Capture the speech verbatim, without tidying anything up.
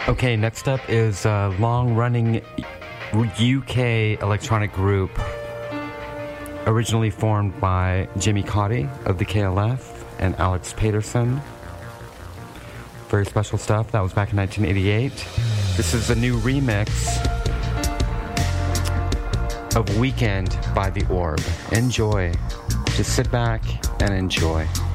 Okay, next up is a long-running U K electronic group originally formed by Jimmy Cauty of the K L F and Alex Paterson. Very special stuff. That was back in nineteen eighty-eight. This is a new remix of Weekend by The Orb. Enjoy. Just sit back and enjoy.